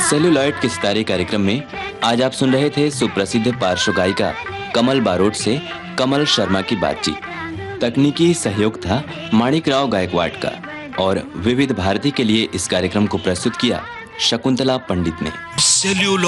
Celluloid के सितारे कार्यक्रम में आज आप सुन रहे थे सुप्रसिद्ध पार्श्व गायिका कमल बारोट से कमल शर्मा की बातचीत। तकनीकी सहयोग था माणिकराव गायकवाड़ का और विविध भारती के लिए इस कार्यक्रम को प्रस्तुत किया शकुंतला पंडित ने।